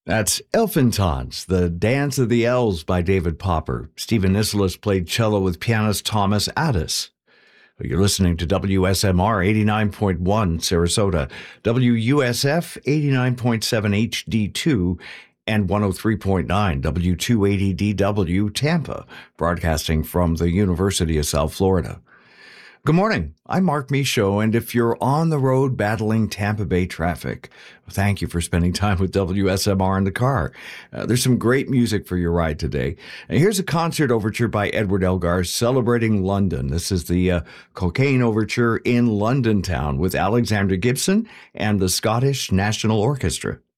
That's Elfintons, The Dance of the Elves by David Popper. Stephen Isserlis played cello with pianist Thomas Addis. You're listening to WSMR 89.1 Sarasota, WUSF 89.7 HD2, and 103.9 W280DW Tampa, broadcasting from the University of South Florida. Good morning. I'm Mark Michaud, and if you're on the road battling Tampa Bay traffic, thank you for spending time with WSMR in the car. There's some great music for your ride today. And here's a concert overture by Edward Elgar celebrating London. This is the Cocaine Overture in London Town with Alexander Gibson and the Scottish National Orchestra.